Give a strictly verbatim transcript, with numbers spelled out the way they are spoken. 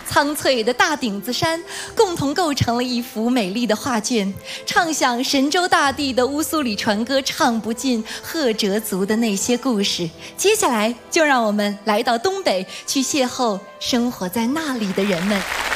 苍翠的大顶子山，共同构成了一幅美丽的画卷，唱响神州大地的乌苏里船歌，唱不尽赫哲族的那些故事。接下来就让我们来到东北，去邂逅生活在那里的人们。